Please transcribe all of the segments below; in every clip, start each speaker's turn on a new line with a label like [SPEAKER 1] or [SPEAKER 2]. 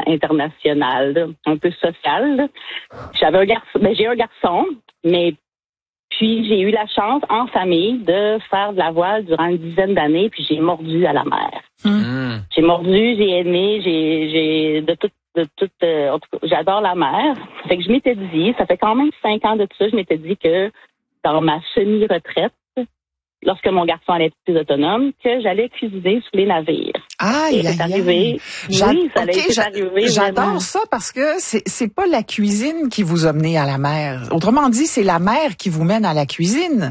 [SPEAKER 1] international, là, un peu social. Là. J'avais un garçon, j'ai un garçon, mais puis j'ai eu la chance en famille de faire de la voile durant une dizaine d'années, puis j'ai mordu à la mer. J'ai mordu, j'ai aimé, j'ai en tout cas, j'adore la mer. Fait que je m'étais dit, ça fait quand même 5 ans de tout ça, je m'étais dit que dans ma semi-retraite, lorsque mon garçon allait être plus autonome, que j'allais cuisiner sur les navires.
[SPEAKER 2] Aïe,
[SPEAKER 1] c'est arrivé. Oui, ça allait être arrivé.
[SPEAKER 2] J'adore
[SPEAKER 1] vraiment.
[SPEAKER 2] ça parce que c'est pas la cuisine qui vous a mené à la mer. Autrement dit, c'est la mer qui vous mène à la cuisine.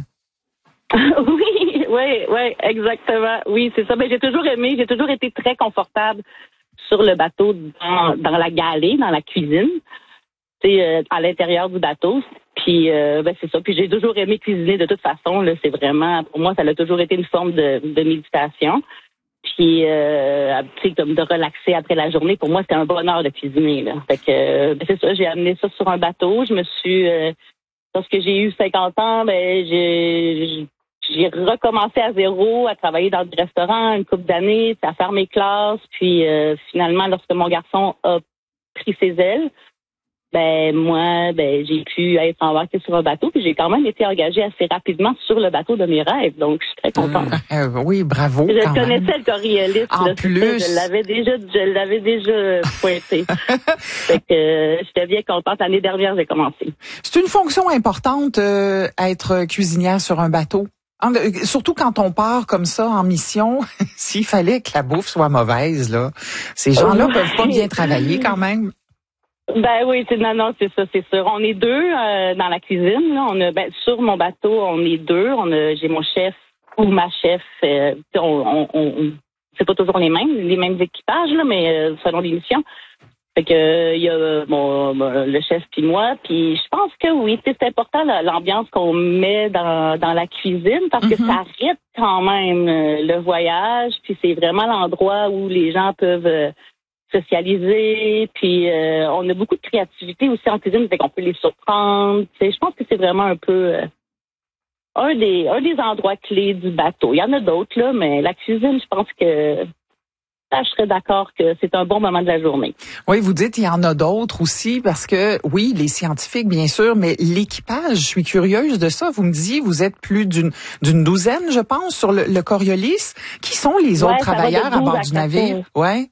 [SPEAKER 1] oui, exactement. Oui, c'est ça. Mais j'ai toujours été très confortable sur le bateau, dans la galée, dans la cuisine, à l'intérieur du bateau. Puis c'est ça. Puis j'ai toujours aimé cuisiner de toute façon. Là, c'est vraiment, pour moi, ça a toujours été une forme de méditation. Puis comme de relaxer après la journée. Pour moi, c'était un bonheur de cuisiner. Là. Fait que c'est ça. J'ai amené ça sur un bateau. Je me suis lorsque j'ai eu 50 ans, j'ai recommencé à zéro, à travailler dans le restaurant une couple d'années, à faire mes classes. Puis finalement, lorsque mon garçon a pris ses ailes, j'ai pu être embarquée sur un bateau, puis j'ai quand même été engagée assez rapidement sur le bateau de mes rêves, donc je suis très contente.
[SPEAKER 2] Oui, bravo.
[SPEAKER 1] Je connaissais le Coriolis.
[SPEAKER 2] En plus.
[SPEAKER 1] Je l'avais déjà pointé. Fait que j'étais bien contente. L'année dernière, j'ai commencé.
[SPEAKER 2] C'est une fonction importante, être cuisinière sur un bateau. Surtout quand on part comme ça en mission, s'il fallait que la bouffe soit mauvaise, là, ces gens-là peuvent pas bien travailler quand même.
[SPEAKER 1] Oui, non, c'est ça, c'est sûr. On est deux dans la cuisine. Là. Sur mon bateau, on est deux. J'ai mon chef ou ma chef. C'est pas toujours les mêmes équipages là, mais selon les missions. Fait que il y a le chef puis moi. Puis je pense que oui, c'est important l'ambiance qu'on met dans la cuisine parce que ça rythme quand même le voyage. Puis c'est vraiment l'endroit où les gens peuvent socialiser, puis on a beaucoup de créativité aussi en cuisine, fait qu'on peut les surprendre. Je pense que c'est vraiment un peu un des endroits clés du bateau. Il y en a d'autres, là, mais la cuisine, je pense que je serais d'accord que c'est un bon moment de la journée.
[SPEAKER 2] Oui, vous dites il y en a d'autres aussi, parce que, oui, les scientifiques, bien sûr, mais l'équipage, je suis curieuse de ça. Vous me disiez, vous êtes plus d'une douzaine, je pense, sur le Coriolis. Qui sont les autres travailleurs à bord du navire? Ouais.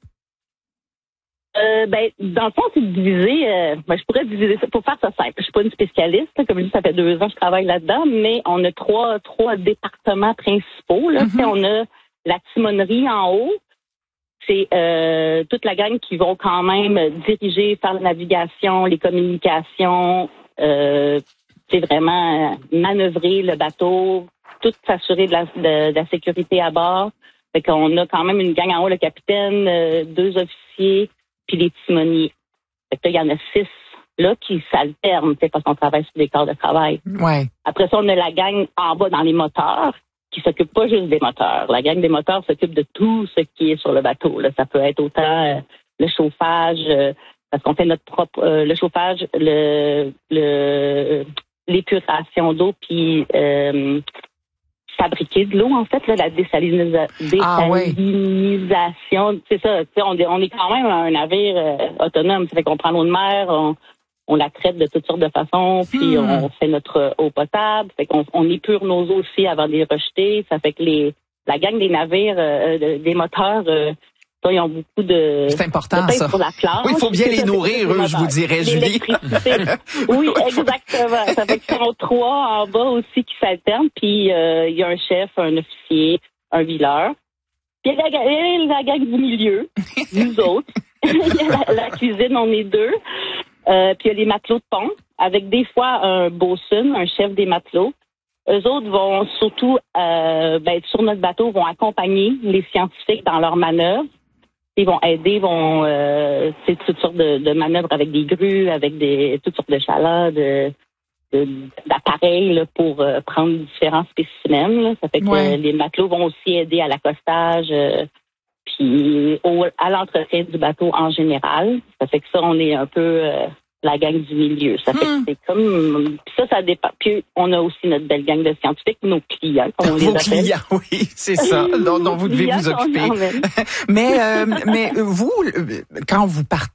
[SPEAKER 1] Dans le fond, c'est divisé. Je pourrais diviser ça pour faire ça simple. Je suis pas une spécialiste. Comme je dis, ça fait 2 ans que je travaille là-dedans, mais on a trois départements principaux. Là. On a la timonerie en haut. C'est toute la gang qui vont quand même diriger, faire la navigation, les communications, c'est vraiment manœuvrer le bateau, tout s'assurer de la sécurité à bord. Fait qu'on a quand même une gang en haut, le capitaine, 2 officiers, puis les timoniers. Fait que là, il y en a 6 là qui s'alternent, parce qu'on travaille sur des quarts de travail.
[SPEAKER 2] Ouais.
[SPEAKER 1] Après ça, on a la gang en bas dans les moteurs qui s'occupe pas juste des moteurs. La gang des moteurs s'occupe de tout ce qui est sur le bateau. Là. Ça peut être autant le chauffage, parce qu'on fait notre propre le chauffage, l'épuration d'eau, puis fabriquer de l'eau, en fait, là, la désalinisation. C'est ça. On est quand même un navire autonome. Ça fait qu'on prend l'eau de mer, on la traite de toutes sortes de façons, puis on fait notre eau potable. Ça fait qu'on épure nos eaux aussi avant de les rejeter. Ça fait que la gang des navires, des moteurs, ils ont beaucoup de...
[SPEAKER 2] C'est important, ça.
[SPEAKER 1] Pour la planche.
[SPEAKER 2] Oui, il faut bien les nourrir, eux, je vous dirais, Julie.
[SPEAKER 1] Oui, exactement. Ça fait qu'ils sont 3 en bas aussi qui s'alternent, puis il y a un chef, un officier, un vileur. Puis il y a la gang du milieu, nous autres. Il y a la cuisine, on est 2. Puis il y a les matelots de pont, avec des fois un bosun, un chef des matelots. Eux autres vont surtout, sur notre bateau, vont accompagner les scientifiques dans leurs manœuvres. Ils vont aider, toutes sortes de manœuvres avec des grues, avec toutes sortes de chalas, d'appareils là, pour prendre différents spécimens. Là. Ça fait que les matelots vont aussi aider à l'accostage, puis à l'entretien du bateau en général. Ça fait que ça, on est un peu la gang du milieu. Ça fait que c'est comme... Ça dépend. Puis on a aussi notre belle gang de scientifiques, nos clients, comme on les appelle. Vos
[SPEAKER 2] clients, oui, c'est ça, dont vous devez vous occuper. Mais vous, quand vous partez